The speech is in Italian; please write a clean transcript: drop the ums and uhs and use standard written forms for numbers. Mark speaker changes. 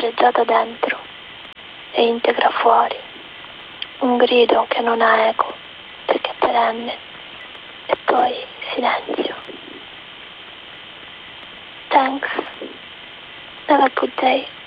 Speaker 1: dentreggiata dentro e integra fuori. Un grido che non ha eco, perché è perenne. E poi silenzio. Thanks. Have a good day.